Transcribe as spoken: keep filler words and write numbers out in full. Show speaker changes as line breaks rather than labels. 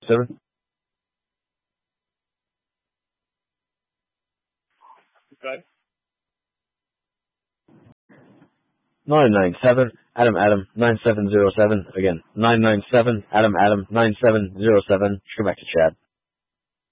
Seven.
Okay.
Nine nine seven Adam Adam nine seven zero seven. Again, nine nine seven Adam Adam nine seven zero seven. Come back to Chad.